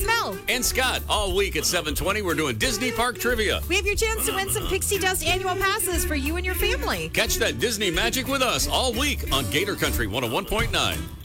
Mel. And Scott, all week at 7:20, we're doing Disney Park Trivia. We have your chance to win some Pixie Dust annual passes for you and your family. Catch that Disney magic with us all week on Gator Country 101.9.